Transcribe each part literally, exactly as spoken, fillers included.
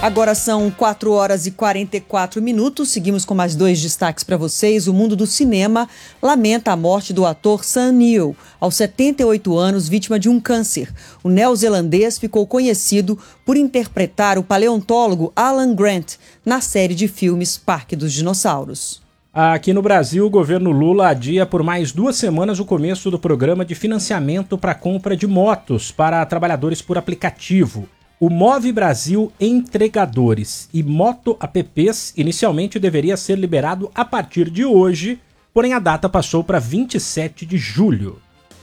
Agora são quatro horas e quarenta e quatro minutos. Seguimos com mais dois destaques para vocês. O mundo do cinema lamenta a morte do ator Sam Neill, aos setenta e oito anos, vítima de um câncer. O neozelandês ficou conhecido por interpretar o paleontólogo Alan Grant na série de filmes Parque dos Dinossauros. Aqui no Brasil, o governo Lula adia por mais duas semanas o começo do programa de financiamento para a compra de motos para trabalhadores por aplicativo. O Move Brasil Entregadores e Moto Apps inicialmente deveria ser liberado a partir de hoje, porém a data passou para vinte e sete de julho.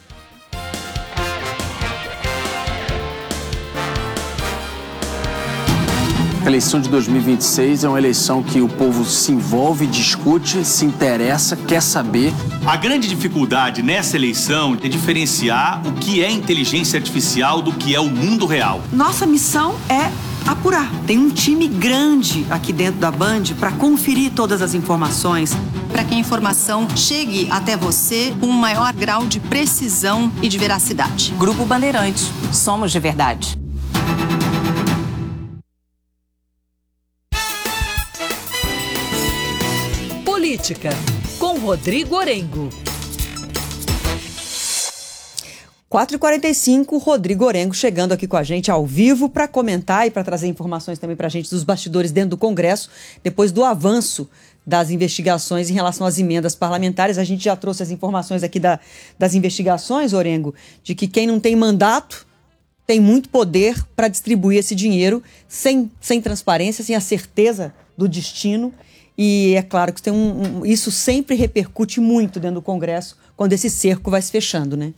A eleição de dois mil e vinte e seis é uma eleição que o povo se envolve, discute, se interessa, quer saber. A grande dificuldade nessa eleição é diferenciar o que é inteligência artificial do que é o mundo real. Nossa missão é apurar. Tem um time grande aqui dentro da Band para conferir todas as informações. Para que a informação chegue até você com um maior grau de precisão e de veracidade. Grupo Bandeirantes. Somos de verdade. Política, com Rodrigo Orengo. quatro e quarenta e cinco, Rodrigo Orengo chegando aqui com a gente ao vivo para comentar e para trazer informações também para a gente dos bastidores dentro do Congresso, depois do avanço das investigações em relação às emendas parlamentares. A gente já trouxe as informações aqui da, das investigações, Orengo, de que quem não tem mandato tem muito poder para distribuir esse dinheiro sem, sem transparência, sem a certeza do destino. E é claro que tem um, um, isso sempre repercute muito dentro do Congresso quando esse cerco vai se fechando, né?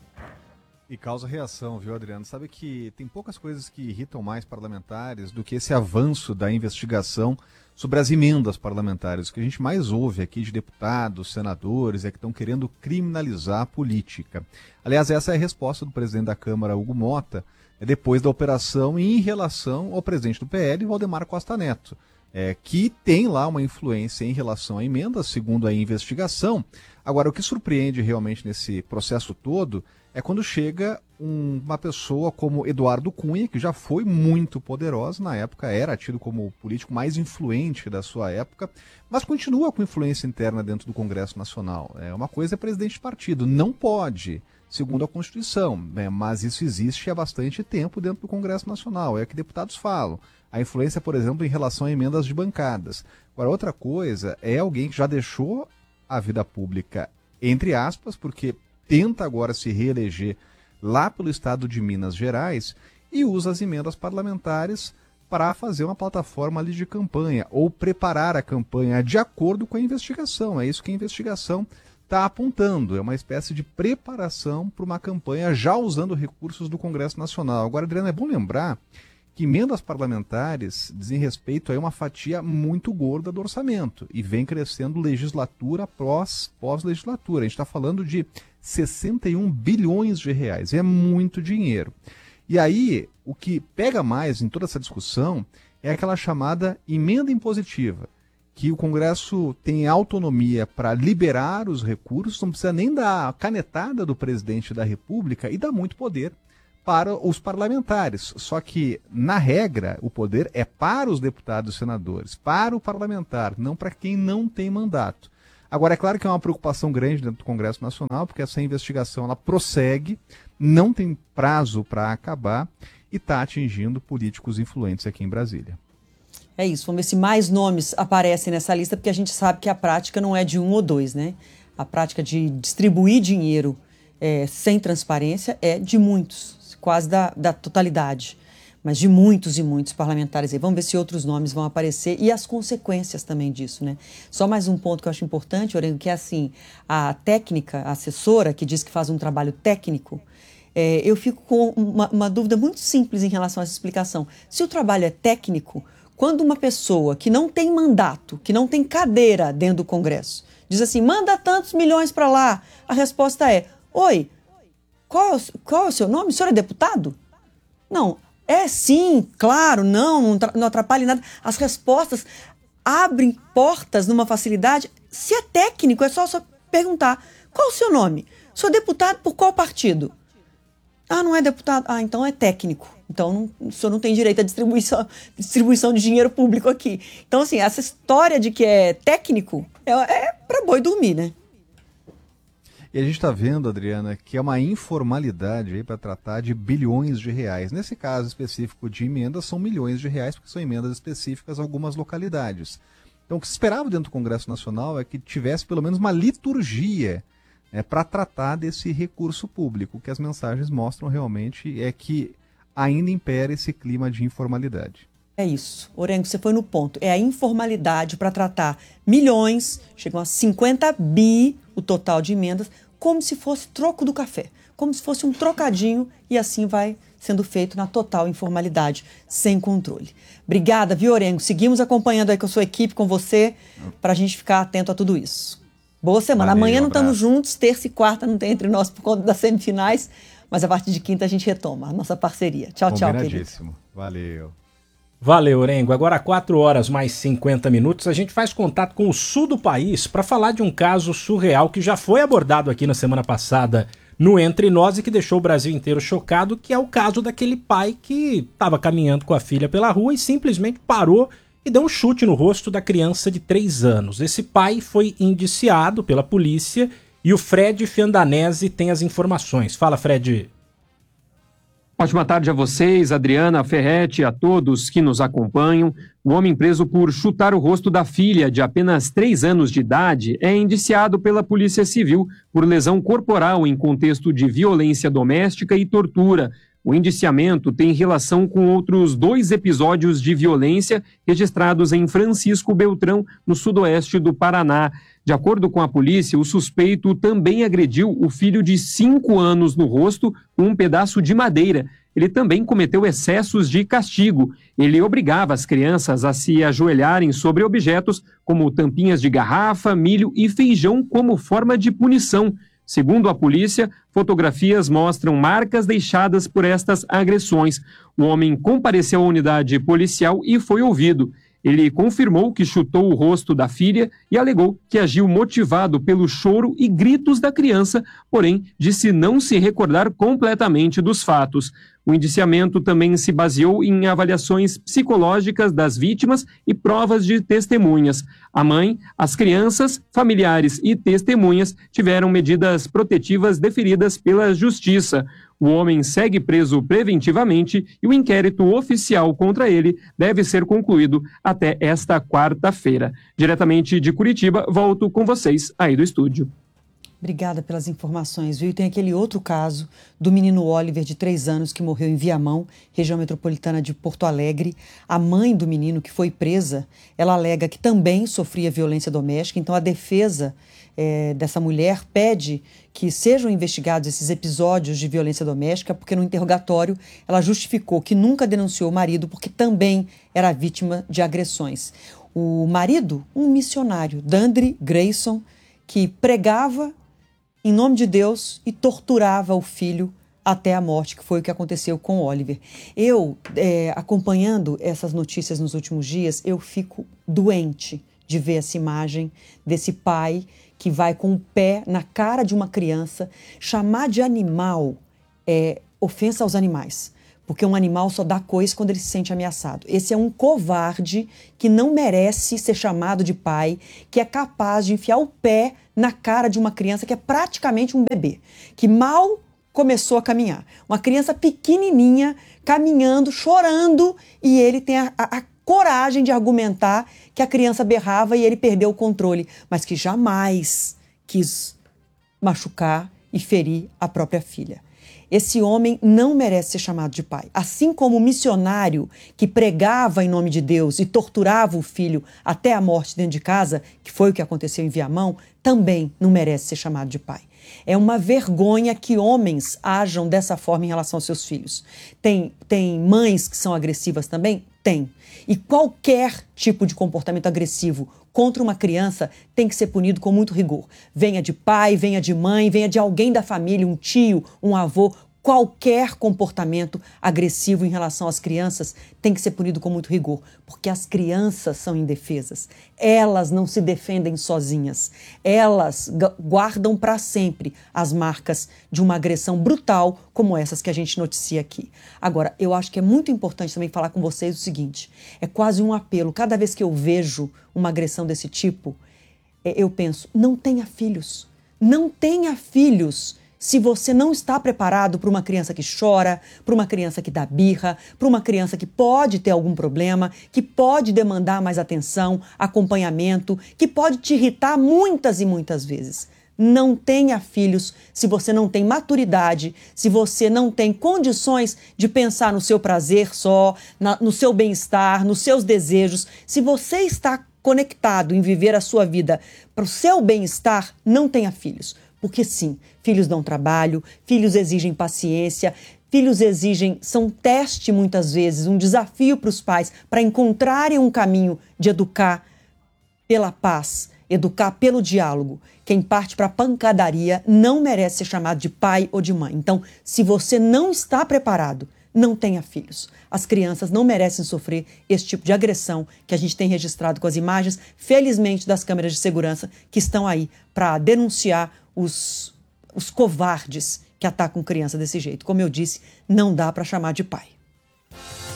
E causa reação, viu, Adriano? Sabe que tem poucas coisas que irritam mais parlamentares do que esse avanço da investigação sobre as emendas parlamentares. O que a gente mais ouve aqui de deputados, senadores, é que estão querendo criminalizar a política. Aliás, essa é a resposta do presidente da Câmara, Hugo Mota, depois da operação em relação ao presidente do P L, Valdemar Costa Neto. É, que tem lá uma influência em relação à emenda, segundo a investigação. Agora, o que surpreende realmente nesse processo todo é quando chega um, uma pessoa como Eduardo Cunha, que já foi muito poderosa na época, era tido como o político mais influente da sua época, mas continua com influência interna dentro do Congresso Nacional. É, uma coisa é presidente de partido, não pode, segundo a Constituição, né, mas isso existe há bastante tempo dentro do Congresso Nacional, é o que deputados falam. A influência, por exemplo, em relação a emendas de bancadas. Agora, outra coisa é alguém que já deixou a vida pública, entre aspas, porque tenta agora se reeleger lá pelo estado de Minas Gerais e usa as emendas parlamentares para fazer uma plataforma ali de campanha ou preparar a campanha de acordo com a investigação. É isso que a investigação está apontando. É uma espécie de preparação para uma campanha já usando recursos do Congresso Nacional. Agora, Adriano, é bom lembrar que emendas parlamentares dizem respeito a uma fatia muito gorda do orçamento e vem crescendo legislatura após pós-legislatura. A gente está falando de sessenta e um bilhões de reais, é muito dinheiro. E aí, o que pega mais em toda essa discussão é aquela chamada emenda impositiva, que o Congresso tem autonomia para liberar os recursos, não precisa nem da canetada do presidente da República e dá muito poder para os parlamentares. Só que, na regra, o poder é para os deputados e senadores, para o parlamentar, não para quem não tem mandato. Agora, é claro que é uma preocupação grande dentro do Congresso Nacional, porque essa investigação ela prossegue, não tem prazo para acabar e está atingindo políticos influentes aqui em Brasília. É isso, vamos ver se mais nomes aparecem nessa lista, porque a gente sabe que a prática não é de um ou dois, né? A prática de distribuir dinheiro é, sem transparência é de muitos, quase da, da totalidade, mas de muitos e muitos parlamentares aí. Vamos ver se outros nomes vão aparecer e as consequências também disso, né? Só mais um ponto que eu acho importante, Orengo, que é assim, a técnica, a assessora, que diz que faz um trabalho técnico, é, eu fico com uma, uma dúvida muito simples em relação a essa explicação. Se o trabalho é técnico, quando uma pessoa que não tem mandato, que não tem cadeira dentro do Congresso, diz assim, manda tantos milhões para lá, a resposta é, oi, Qual é, o, qual é o seu nome? O senhor é deputado? Não. É sim, claro, não, não atrapalha em nada. As respostas abrem portas numa facilidade. Se é técnico, é só, só perguntar. Qual é o seu nome? Sou deputado por qual partido? Ah, não é deputado? Ah, então é técnico. Então não, o senhor não tem direito à distribuição, distribuição de dinheiro público aqui. Então, assim, essa história de que é técnico é, é para boi dormir, né? E a gente está vendo, Adriana, que é uma informalidade aí para tratar de bilhões de reais. Nesse caso específico de emendas, são milhões de reais, porque são emendas específicas a algumas localidades. Então, o que se esperava dentro do Congresso Nacional é que tivesse pelo menos uma liturgia, né, para tratar desse recurso público. O que as mensagens mostram realmente é que ainda impera esse clima de informalidade. É isso. Orengo, você foi no ponto. É a informalidade para tratar milhões, chegam a cinquenta bi o total de emendas, como se fosse troco do café, como se fosse um trocadinho, e assim vai sendo feito na total informalidade, sem controle. Obrigada, viu, Orengo? Seguimos acompanhando aí com a sua equipe, com você, para a gente ficar atento a tudo isso. Boa semana. Valeu, Amanhã um não estamos abraço. juntos, terça e quarta não tem entre nós por conta das semifinais, mas a partir de quinta a gente retoma a nossa parceria. Tchau, tchau, querido. Combinadíssimo. Valeu. Valeu, Orengo. Agora, quatro horas mais cinquenta minutos, a gente faz contato com o sul do país para falar de um caso surreal que já foi abordado aqui na semana passada no Entre Nós e que deixou o Brasil inteiro chocado, que é o caso daquele pai que estava caminhando com a filha pela rua e simplesmente parou e deu um chute no rosto da criança de três anos. Esse pai foi indiciado pela polícia e o Fred Fiandanese tem as informações. Fala, Fred. Ótima tarde a vocês, Adriana, Ferretti, a todos que nos acompanham. O homem preso por chutar o rosto da filha de apenas três anos de idade é indiciado pela Polícia Civil por lesão corporal em contexto de violência doméstica e tortura. O indiciamento tem relação com outros dois episódios de violência registrados em Francisco Beltrão, no sudoeste do Paraná. De acordo com a polícia, o suspeito também agrediu o filho de cinco anos no rosto com um pedaço de madeira. Ele também cometeu excessos de castigo. Ele obrigava as crianças a se ajoelharem sobre objetos como tampinhas de garrafa, milho e feijão como forma de punição. Segundo a polícia, fotografias mostram marcas deixadas por estas agressões. O homem compareceu à unidade policial e foi ouvido. Ele confirmou que chutou o rosto da filha e alegou que agiu motivado pelo choro e gritos da criança, porém disse não se recordar completamente dos fatos. O indiciamento também se baseou em avaliações psicológicas das vítimas e provas de testemunhas. A mãe, as crianças, familiares e testemunhas tiveram medidas protetivas deferidas pela Justiça. O homem segue preso preventivamente e o inquérito oficial contra ele deve ser concluído até esta quarta-feira. Diretamente de Curitiba, volto com vocês aí do estúdio. Obrigada pelas informações, viu? E tem aquele outro caso do menino Oliver, de três anos, que morreu em Viamão, região metropolitana de Porto Alegre. A mãe do menino, que foi presa, ela alega que também sofria violência doméstica. Então, a defesa é, dessa mulher pede que sejam investigados esses episódios de violência doméstica, porque no interrogatório ela justificou que nunca denunciou o marido, porque também era vítima de agressões. O marido, um missionário, Dandre Grayson, que pregava em nome de Deus e torturava o filho até a morte, que foi o que aconteceu com o Oliver. Eu, é, acompanhando essas notícias nos últimos dias, eu fico doente de ver essa imagem desse pai que vai com o pé na cara de uma criança. Chamar de animal é ofensa aos animais, porque um animal só dá coice quando ele se sente ameaçado. Esse é um covarde que não merece ser chamado de pai, que é capaz de enfiar o pé na cara de uma criança que é praticamente um bebê, que mal começou a caminhar. Uma criança pequenininha, caminhando, chorando, e ele tem a, a, a coragem de argumentar que a criança berrava e ele perdeu o controle, mas que jamais quis machucar e ferir a própria filha. Esse homem não merece ser chamado de pai. Assim como o missionário que pregava em nome de Deus e torturava o filho até a morte dentro de casa, que foi o que aconteceu em Viamão, também não merece ser chamado de pai. É uma vergonha que homens ajam dessa forma em relação aos seus filhos. Tem, tem mães que são agressivas também? Tem. E qualquer tipo de comportamento agressivo contra uma criança tem que ser punido com muito rigor. Venha de pai, venha de mãe, venha de alguém da família, um tio, um avô. Qualquer comportamento agressivo em relação às crianças tem que ser punido com muito rigor, porque as crianças são indefesas. Elas não se defendem sozinhas. Elas guardam para sempre as marcas de uma agressão brutal como essas que a gente noticia aqui. Agora, eu acho que é muito importante também falar com vocês o seguinte, é quase um apelo. Cada vez que eu vejo uma agressão desse tipo, eu penso, não tenha filhos. Não tenha filhos. Se você não está preparado para uma criança que chora, para uma criança que dá birra, para uma criança que pode ter algum problema, que pode demandar mais atenção, acompanhamento, que pode te irritar muitas e muitas vezes. Não tenha filhos se você não tem maturidade, se você não tem condições de pensar no seu prazer só, na, no seu bem-estar, nos seus desejos. Se você está conectado em viver a sua vida para o seu bem-estar, não tenha filhos. Porque sim, filhos dão trabalho, filhos exigem paciência, filhos exigem, são teste muitas vezes, um desafio para os pais para encontrarem um caminho de educar pela paz, educar pelo diálogo. Quem parte para a pancadaria não merece ser chamado de pai ou de mãe. Então, se você não está preparado, não tenha filhos. As crianças não merecem sofrer esse tipo de agressão que a gente tem registrado com as imagens, felizmente, das câmeras de segurança que estão aí para denunciar os, os covardes que atacam criança desse jeito. Como eu disse, não dá para chamar de pai.